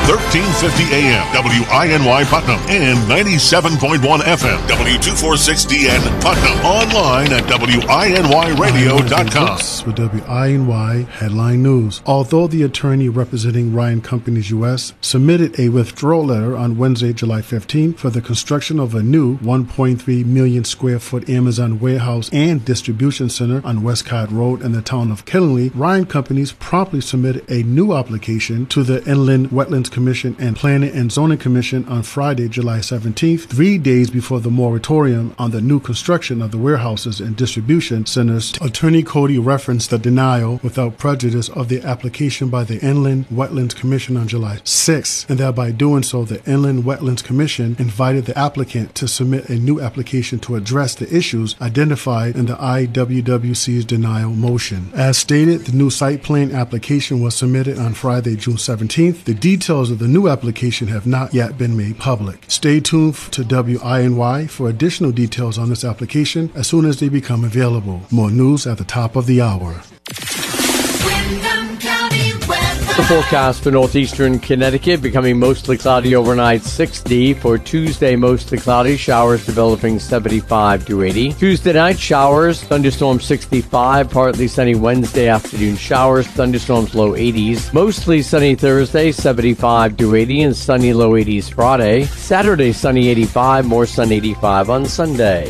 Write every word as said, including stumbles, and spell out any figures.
thirteen fifty A M, W I N Y Putnam, and ninety-seven point one F M, W two forty-six D N Putnam. Online at W I N Y radio dot com. With W I N Y Headline News. Although the attorney representing Ryan Companies U S submitted a withdrawal letter on Wednesday, July fifteenth for the construction of a new one point three million square foot Amazon warehouse and distribution center on Westcott Road in the town of Killingley, Ryan Companies promptly submitted a new application to the Inland Wetlands Commission and Planning and Zoning Commission on Friday, July seventeenth, three days before the moratorium on the new construction of the warehouses and distribution centers. Attorney Cody referenced the denial without prejudice of the application by the Inland Wetlands Commission on July sixth, and that by doing so, the Inland Wetlands Commission invited the applicant to submit a new application to address the issues identified in the I W W C's denial motion. As stated, the new site plan application was submitted on Friday, June seventeenth. The details of the new application have not yet been made public. Stay tuned to W I N Y for additional details on this application as soon as they become available. More news at the top of the hour. The forecast for northeastern Connecticut becoming mostly cloudy overnight, sixty. For Tuesday, mostly cloudy, showers developing seventy-five to eighty. Tuesday night, showers, thunderstorms sixty-five. Partly sunny Wednesday afternoon, showers, thunderstorms low eighties. Mostly sunny Thursday, seventy-five to eighty, and sunny low eighties Friday. Saturday, sunny eighty-five, more sun eighty-five on Sunday.